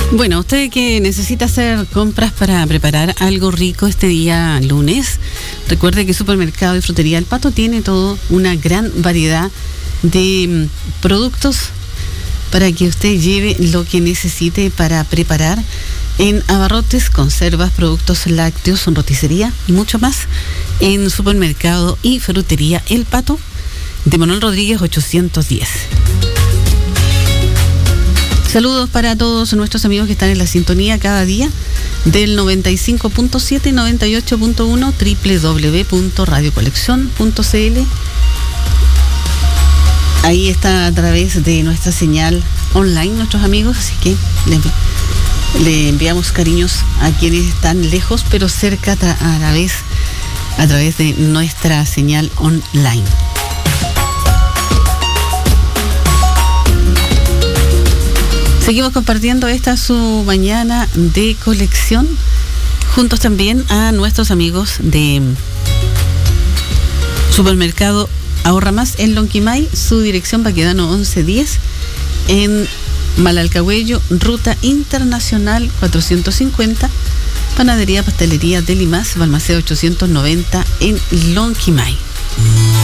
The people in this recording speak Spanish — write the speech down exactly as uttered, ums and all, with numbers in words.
Bueno, usted que necesita hacer compras para preparar algo rico este día lunes, recuerde que Supermercado y Frutería El Pato tiene toda una gran variedad de productos para que usted lleve lo que necesite para preparar en abarrotes, conservas, productos lácteos, roticería y mucho más en Supermercado y Frutería El Pato de Manuel Rodríguez ochocientos diez. Saludos para todos nuestros amigos que están en la sintonía cada día del noventa y cinco punto siete y noventa y ocho punto uno, doble u doble u doble u punto radio colección punto c l. Ahí está a través de nuestra señal online nuestros amigos, así que le, le enviamos cariños a quienes están lejos pero cerca a la vez a través de nuestra señal online. Seguimos compartiendo esta su mañana de colección, juntos también a nuestros amigos de Supermercado Ahorra Más en Lonquimay, su dirección Baquedano once diez, en Malalcahuello, Ruta Internacional cuatrocientos cincuenta, Panadería Pastelería de Limas, Balmaceda ochocientos noventa en Lonquimay.